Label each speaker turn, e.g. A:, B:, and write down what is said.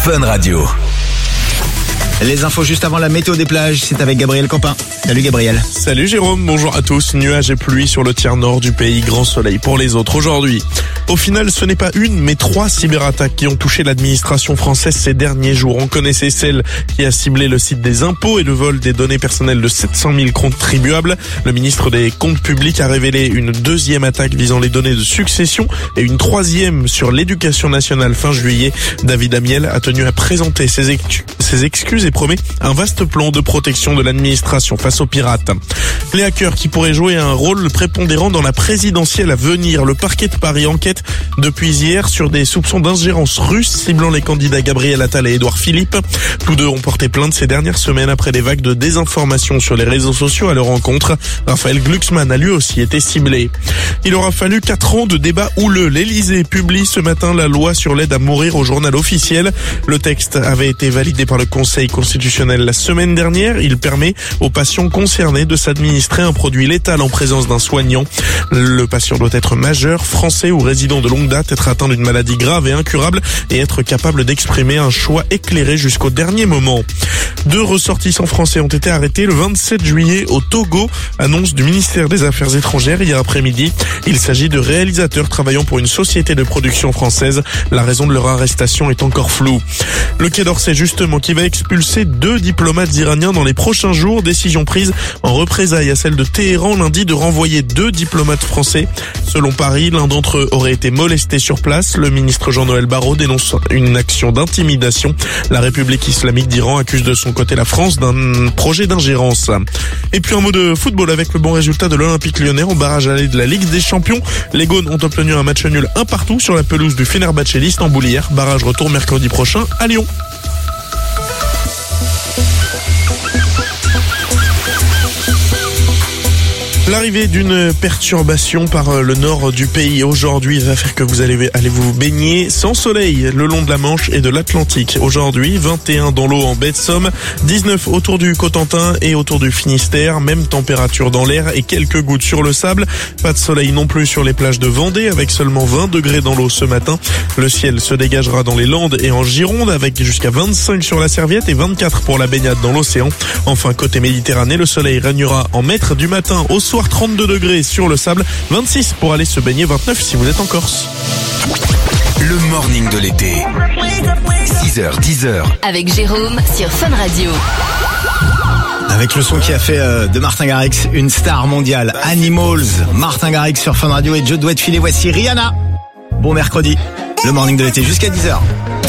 A: Fun Radio.
B: Les infos juste avant la météo des plages, c'est avec Gabriel Campin. Salut Gabriel.
C: Salut Jérôme, bonjour à tous. Nuages et pluie sur le tiers nord du pays, grand soleil pour les autres aujourd'hui. Au final, ce n'est pas une, mais 3 cyberattaques qui ont touché l'administration française ces derniers jours. On connaissait celle qui a ciblé le site des impôts et le vol des données personnelles de 700 000 contribuables. Le ministre des Comptes publics a révélé une 2e attaque visant les données de succession et une 3e sur l'éducation nationale fin juillet. David Amiel a tenu à présenter ses excuses et promet un vaste plan de protection de l'administration face aux pirates. Les hackers qui pourraient jouer un rôle prépondérant dans la présidentielle à venir. Le parquet de Paris enquête depuis hier sur des soupçons d'ingérence russe ciblant les candidats Gabriel Attal et Édouard Philippe. Tous deux ont porté plainte ces dernières semaines après des vagues de désinformation sur les réseaux sociaux à leur rencontre. Raphaël Glucksmann a lui aussi été ciblé. Il aura fallu 4 ans de débats houleux. L'Élysée publie ce matin la loi sur l'aide à mourir au journal officiel. Le texte avait été validé par le Conseil constitutionnel la semaine dernière. Il permet aux patients concernés de s'administrer un produit létal en présence d'un soignant. Le patient doit être majeur, français ou résident de longue date, être atteint d'une maladie grave et incurable et être capable d'exprimer un choix éclairé jusqu'au dernier moment. 2 ressortissants français ont été arrêtés le 27 juillet au Togo, annonce du ministère des Affaires étrangères hier après-midi. Il s'agit de réalisateurs travaillant pour une société de production française. La raison de leur arrestation est encore floue. Le Quai d'Orsay justement qui va expulser 2 diplomates iraniens dans les prochains jours. Décision prise en représailles à celle de Téhéran lundi de renvoyer 2 diplomates français. Selon Paris, l'un d'entre eux aurait été molesté sur place. Le ministre Jean-Noël Barrot dénonce une action d'intimidation. La République islamique d'Iran accuse de son côté la France d'un projet d'ingérence. Et puis un mot de football avec le bon résultat de l'Olympique Lyonnais en barrage aller de la Ligue des Champions. Les Gaunes ont obtenu un match nul 1-1 sur la pelouse du Fenerbahçe d'Istanbul hier. Barrage retour mercredi prochain à Lyon. L'arrivée d'une perturbation par le nord du pays aujourd'hui va faire que vous allez vous baigner sans soleil le long de la Manche et de l'Atlantique. Aujourd'hui, 21 dans l'eau en baie de Somme, 19 autour du Cotentin et autour du Finistère, même température dans l'air et quelques gouttes sur le sable. Pas de soleil non plus sur les plages de Vendée avec seulement 20 degrés dans l'eau ce matin. Le ciel se dégagera dans les Landes et en Gironde avec jusqu'à 25 sur la Serviette et 24 pour la baignade dans l'océan. Enfin, côté Méditerranée, le soleil régnera en maître du matin au soir. 32 degrés sur le sable, 26 pour aller se baigner, 29 si vous êtes en Corse.
A: Le morning de l'été. 6h, 10h.
D: Avec Jérôme sur Fun Radio.
B: Avec le son qui a fait de Martin Garrix une star mondiale. Animals, Martin Garrix sur Fun Radio et Joe doit filer. Voici Rihanna. Bon mercredi, le morning de l'été jusqu'à 10h.